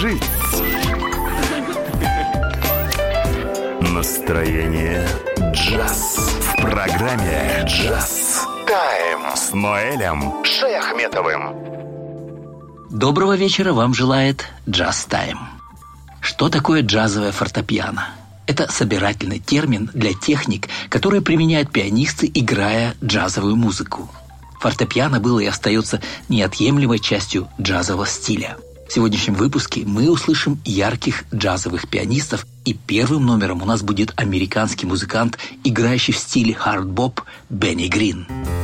жить. Настроение джаз. В программе «Джаз Тайм» с Ноэлем Шаяхметовым. Доброго вечера вам желает «Джаз Тайм». Что такое джазовое фортепиано? Это собирательный термин для техник, которые применяют пианисты, играя джазовую музыку. Фортепиано было и остается неотъемлемой частью джазового стиля. В сегодняшнем выпуске мы услышим ярких джазовых пианистов, и первым номером у нас будет американский музыкант, играющий в стиле хард-боп Бенни Грин.